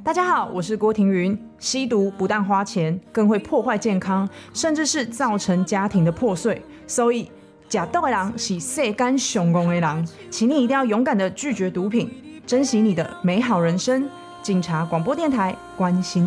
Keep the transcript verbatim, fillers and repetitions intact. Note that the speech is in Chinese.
大家好，我是郭庭云。吸毒不但花钱，更会破坏健康，甚至是造成家庭的破碎。所以，吃毒的人是世间上戆的人，请你一定要勇敢的拒绝毒品，珍惜你的美好人生。警察广播电台，关心